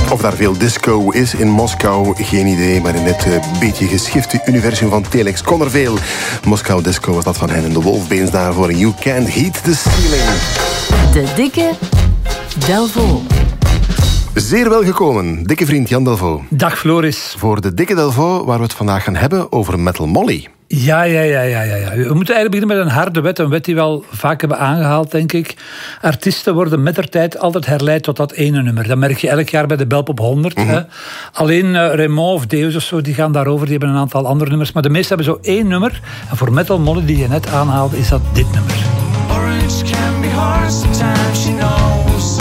Of daar veel disco is in Moskou, geen idee. Maar in dit beetje geschifte universum van Telex kon er veel. Moskou Disco was dat van hen en de Wolfbeens daarvoor. You Can't Heat the Ceiling. De dikke Delvaux. Zeer welgekomen, dikke vriend Jan Delvaux. Dag Floris. Voor de dikke Delvaux, waar we het vandaag gaan hebben over Metal Molly. Ja. We moeten eigenlijk beginnen met een harde wet. Een wet die we al vaak hebben aangehaald, denk ik. Artiesten worden mettertijd altijd herleid tot dat ene nummer. Dat merk je elk jaar bij de Belpop 100. Mm-hmm. Hè. Alleen Raymond of Deus of zo, die gaan daarover. Die hebben een aantal andere nummers. Maar de meesten hebben zo één nummer. En voor Metal Molly, die je net aanhaalde, is dat dit nummer. Orange can be hard sometimes, she knows.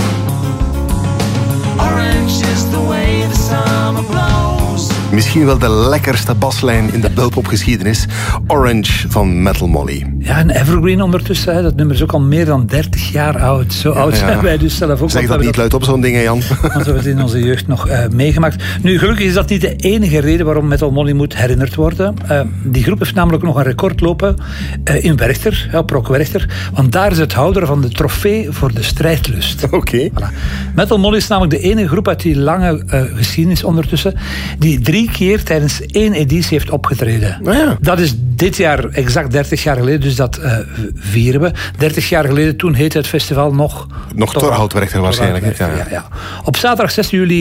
Orange is the way the summer blows. Misschien wel de lekkerste baslijn in de Belpop-geschiedenis. Orange van Metal Molly. Ja, een evergreen ondertussen. Hè. Dat nummer is ook al meer dan 30 jaar oud. Zo oud zijn wij dus zelf ook. Zeg dat niet luid op, zo'n ding, hè, Jan. Want we hebben het in onze jeugd nog meegemaakt. Nu, gelukkig is dat niet de enige reden waarom Metal Molly moet herinnerd worden. Die groep heeft namelijk nog een record lopen in Werchter, op Rock Werchter. Want daar is het houder van de trofee voor de strijdlust. Oké. Voilà. Metal Molly is namelijk de enige groep uit die lange geschiedenis ondertussen die 3 keer tijdens 1 editie heeft opgetreden. Oh ja. Dat is dit jaar exact 30 jaar geleden, dus dat vieren we. 30 jaar geleden, toen heette het festival nog Torhout Werchter waarschijnlijk. Ja. Op zaterdag 6 juli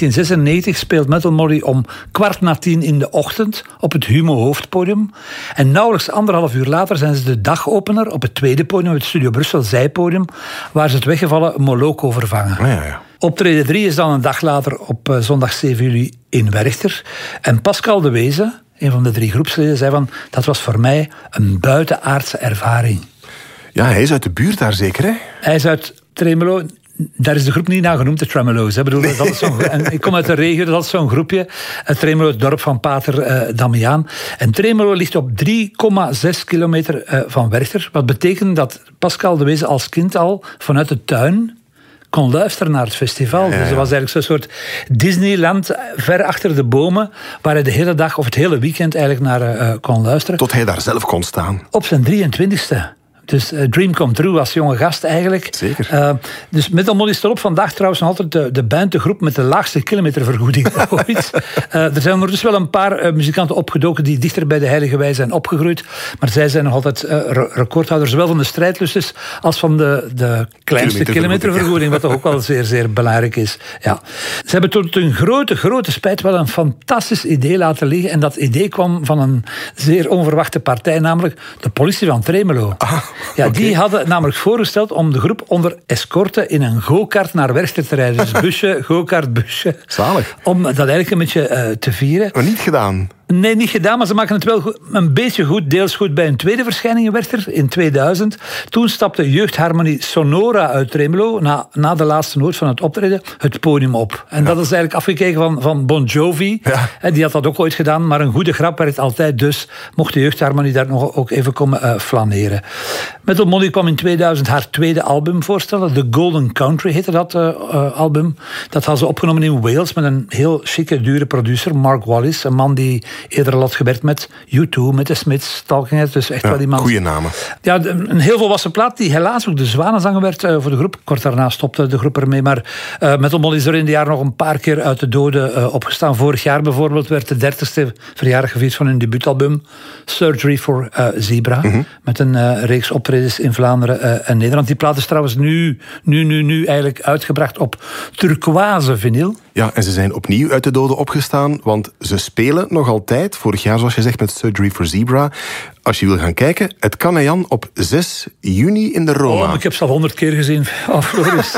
1996 speelt Metal Molly om 9:15 in de ochtend op het Humo Hoofdpodium. En nauwelijks 1,5 uur later zijn ze de dagopener op het tweede podium, het Studio Brussel zijpodium, waar ze het weggevallen Moloko vervangen. Oh ja. Optreden 3 is dan een dag later op zondag 7 juli in Werchter. En Pascal de Wezen, een van de 3 groepsleden, zei van: dat was voor mij een buitenaardse ervaring. Ja, hij is uit de buurt daar zeker, hè? Hij is uit Tremelo. Daar is de groep niet naar genoemd, de Tremelo's. Ik bedoel, dat is en ik kom uit de regio, dat is zo'n groepje. Tremelo, het dorp van pater Damiaan. En Tremelo ligt op 3,6 kilometer van Werchter. Wat betekent dat Pascal de Wezen als kind al vanuit de tuin kon luisteren naar het festival. Ja. Dus het was eigenlijk zo'n soort Disneyland ver achter de bomen, waar hij de hele dag of het hele weekend eigenlijk naar kon luisteren. Tot hij daar zelf kon staan. Op zijn 23e. Dus Dream Come True als jonge gast eigenlijk. Zeker. Dus Metal Molly is erop vandaag trouwens nog altijd de band, de groep met de laagste kilometervergoeding ooit. Er zijn ondertussen wel een paar muzikanten opgedoken die dichter bij de Heilige Wei zijn opgegroeid. Maar zij zijn nog altijd recordhouders, zowel van de strijdlusters als van de kleinste kilometervergoeding, wat toch ook wel zeer, zeer belangrijk is. Ja. Ze hebben tot hun grote spijt wel een fantastisch idee laten liggen. En dat idee kwam van een zeer onverwachte partij, namelijk de politie van Tremelo. Ja, okay. Die hadden namelijk voorgesteld om de groep onder escorte in een go-kart naar Werchter te rijden. Dus busje, go-kart, busje. Zalig. Om dat eigenlijk een beetje te vieren. Maar niet gedaan. Nee, niet gedaan, maar ze maken het wel een beetje goed, deels goed bij een tweede verschijning in Werchter in 2000. Toen stapte jeugdharmonie Sonora uit Tremelo na de laatste noot van het optreden het podium op. En dat is eigenlijk afgekeken van Bon Jovi. Ja. Die had dat ook ooit gedaan, maar een goede grap werkt altijd, dus mocht de jeugdharmonie daar nog ook even komen flaneren. Metal Molly kwam in 2000 haar tweede album voorstellen. The Golden Country heette dat album. Dat had ze opgenomen in Wales met een heel chique, dure producer, Mark Wallace. Een man die eerder al had gewerkt met U2, met de Smiths, Talking Heads. Dus echt wel iemand. Goeie namen. Ja, een heel volwassen plaat die helaas ook de zwanenzanger werd voor de groep. Kort daarna stopte de groep ermee. Maar Metal Molly is er in de jaren nog een paar keer uit de doden opgestaan. Vorig jaar bijvoorbeeld werd de 30ste verjaardag gevierd van hun debuutalbum Surgery for Zebra. Mm-hmm. Met een reeks optredens in Vlaanderen en Nederland. Die plaat is trouwens nu eigenlijk uitgebracht op turquoise vinyl. Ja, en ze zijn opnieuw uit de doden opgestaan, want ze spelen nog altijd, vorig jaar zoals je zegt met Surgery for Zebra. Als je wil gaan kijken, het kan, hè Jan, op 6 juni in de Roma. Oh, ik heb ze al 100 keer gezien. Floris.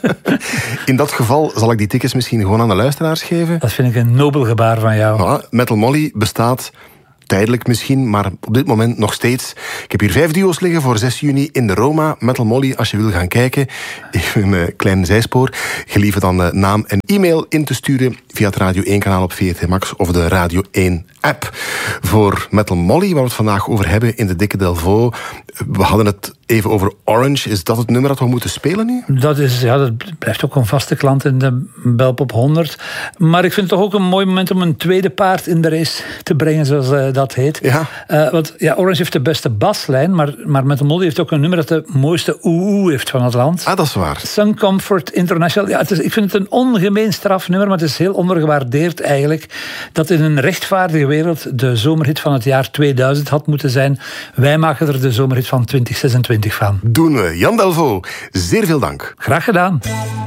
In dat geval zal ik die tickets misschien gewoon aan de luisteraars geven. Dat vind ik een nobel gebaar van jou. Voilà, Metal Molly bestaat tijdelijk misschien, maar op dit moment nog steeds. Ik heb hier 5 duo's liggen voor 6 juni in de Roma. Metal Molly, als je wil gaan kijken. Even een klein zijspoor. Gelieve dan naam en e-mail in te sturen via het Radio 1 kanaal op VRT Max of de Radio 1 app. Voor Metal Molly, waar we het vandaag over hebben in de dikke Delvaux. We hadden het Even over Orange. Is dat het nummer dat we moeten spelen nu? Dat blijft ook een vaste klant in de Belpop 100. Maar ik vind het toch ook een mooi moment om een tweede paard in de race te brengen, zoals dat heet. Ja. Want Orange heeft de beste baslijn, maar Metal Molly heeft ook een nummer dat de mooiste oeh heeft van het land. Ah, dat is waar. Sun Comfort International. Ja, ik vind het een ongemeen straf nummer, maar het is heel ondergewaardeerd eigenlijk. Dat in een rechtvaardige wereld de zomerhit van het jaar 2000 had moeten zijn. Wij maken er de zomerhit van 2026 van. Doen we. Jan Delvaux, zeer veel dank. Graag gedaan.